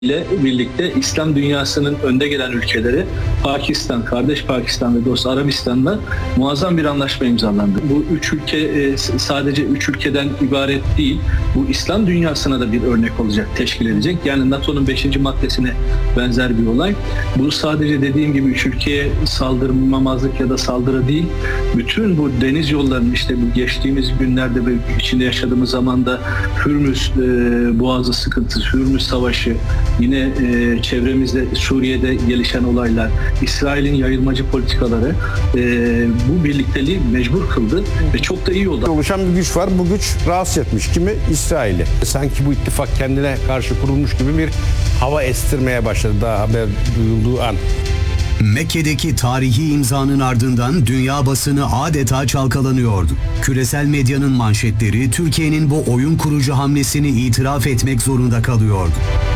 ile birlikte İslam dünyasının önde gelen ülkeleri Pakistan, kardeş Pakistan ve dost Arabistan'la muazzam bir anlaşma imzalandı. Bu üç ülke sadece üç ülkeden ibaret değil, bu İslam dünyasına da bir örnek olacak, teşkil edecek. Yani NATO'nun 5. maddesine benzer bir olay. Bu sadece dediğim gibi üç ülkeye saldırmamazlık ya da saldırı değil, bütün bu deniz yollarının işte bu geçtiğimiz günlerde ve içinde yaşadığımız zamanda Hürmüz Boğazı sıkıntısı, Hürmüz Savaşı, yine çevremizde Suriye'de gelişen olaylar, İsrail'in yayılmacı politikaları bu birlikteliği mecbur kıldı ve çok da iyi oldu. Oluşan bir güç var. Bu güç rahatsız etmiş kimi? İsrail'i. Sanki bu ittifak kendine karşı kurulmuş gibi bir hava estirmeye başladı daha haber duyulduğu an. Mekke'deki tarihi imzanın ardından dünya basını adeta çalkalanıyordu. Küresel medyanın manşetleri Türkiye'nin bu oyun kurucu hamlesini itiraf etmek zorunda kalıyordu.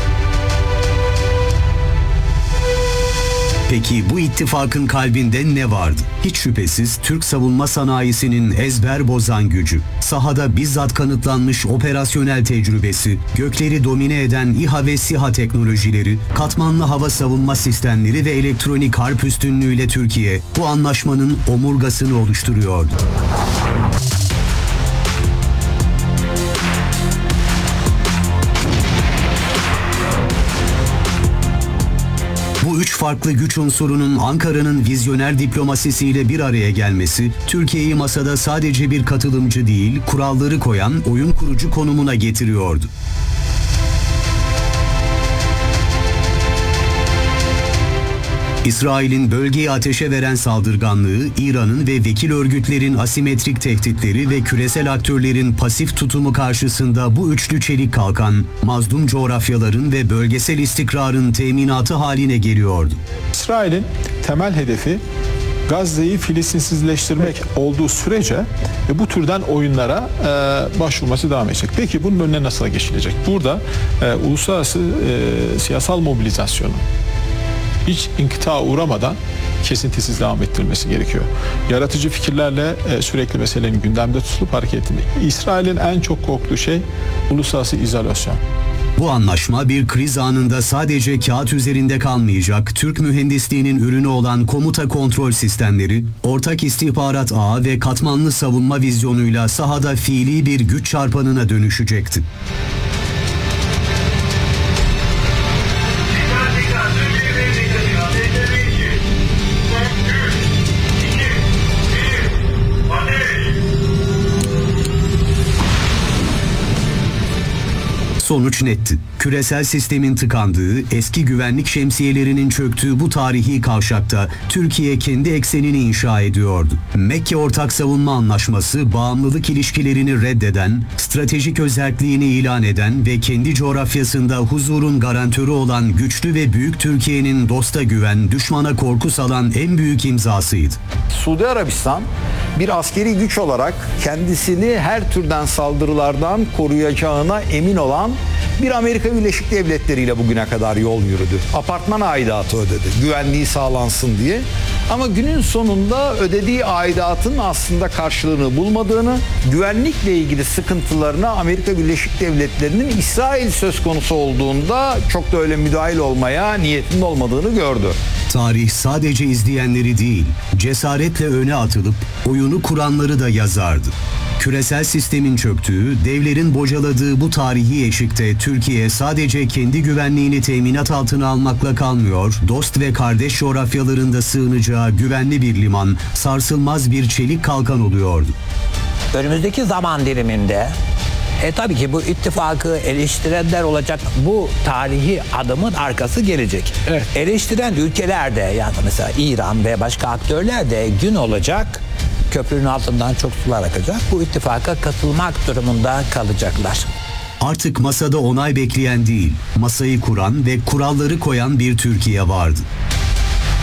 Peki bu ittifakın kalbinde ne vardı? Hiç şüphesiz Türk savunma sanayisinin ezber bozan gücü, sahada bizzat kanıtlanmış operasyonel tecrübesi, gökleri domine eden İHA ve SİHA teknolojileri, katmanlı hava savunma sistemleri ve elektronik harp üstünlüğüyle Türkiye bu anlaşmanın omurgasını oluşturuyordu. Bu üç farklı güç unsurunun Ankara'nın vizyoner diplomasisiyle bir araya gelmesi, Türkiye'yi masada sadece bir katılımcı değil, kuralları koyan oyun kurucu konumuna getiriyordu. İsrail'in bölgeyi ateşe veren saldırganlığı, İran'ın ve vekil örgütlerin asimetrik tehditleri ve küresel aktörlerin pasif tutumu karşısında bu üçlü çelik kalkan, mazlum coğrafyaların ve bölgesel istikrarın teminatı haline geliyordu. İsrail'in temel hedefi Gazze'yi Filistinsizleştirmek olduğu sürece bu türden oyunlara başvurması devam edecek. Peki bunun önüne nasıl geçilecek? Burada uluslararası siyasal mobilizasyonu hiç inkıta uğramadan kesintisiz devam ettirilmesi gerekiyor. Yaratıcı fikirlerle sürekli meselenin gündemde tutulup hareket ettiğinde. İsrail'in en çok korktuğu şey uluslararası izolasyon. Bu anlaşma bir kriz anında sadece kağıt üzerinde kalmayacak, Türk mühendisliğinin ürünü olan komuta kontrol sistemleri, ortak istihbarat ağı ve katmanlı savunma vizyonuyla sahada fiili bir güç çarpanına dönüşecekti. Sonuç netti. Küresel sistemin tıkandığı, eski güvenlik şemsiyelerinin çöktüğü bu tarihi kavşakta Türkiye kendi eksenini inşa ediyordu. Mekke Ortak Savunma Anlaşması, bağımlılık ilişkilerini reddeden, stratejik özelliğini ilan eden ve kendi coğrafyasında huzurun garantörü olan güçlü ve büyük Türkiye'nin dosta güven, düşmana korku salan en büyük imzasıydı. Suudi Arabistan bir askeri güç olarak kendisini her türden saldırılardan koruyacağına emin olan bir Amerika Birleşik Devletleri ile bugüne kadar yol yürüdü. Apartman aidatı ödedi, güvenliği sağlansın diye. Ama günün sonunda ödediği aidatın aslında karşılığını bulmadığını, güvenlikle ilgili sıkıntılarına Amerika Birleşik Devletleri'nin İsrail söz konusu olduğunda çok da öyle müdahil olmaya niyetinin olmadığını gördü. Tarih sadece izleyenleri değil, cesaretle öne atılıp oyunu kuranları da yazardı. Küresel sistemin çöktüğü, devlerin bocaladığı bu tarihi eşikte Türkiye sadece kendi güvenliğini teminat altına almakla kalmıyor, dost ve kardeş coğrafyalarında sığınacağı güvenli bir liman, sarsılmaz bir çelik kalkan oluyordu. Önümüzdeki zaman diliminde tabii ki bu ittifakı eleştirenler olacak, bu tarihi adımın arkası gelecek. Evet. Eleştiren ülkeler de, yani mesela İran ve başka aktörler de gün olacak, köprünün altından çok sular akacak, bu ittifaka katılmak durumunda kalacaklar. Artık masada onay bekleyen değil, masayı kuran ve kuralları koyan bir Türkiye vardı.